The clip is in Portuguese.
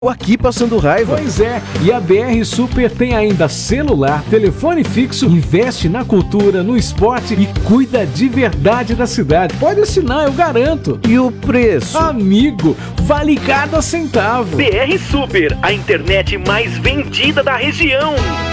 aqui passando raiva. Pois é, e a BR Super tem ainda celular, telefone fixo, investe na cultura, no esporte e cuida de verdade da cidade. Pode assinar, eu garanto. E o preço? Amigo, vale cada centavo. BR Super, a internet mais vendida da região.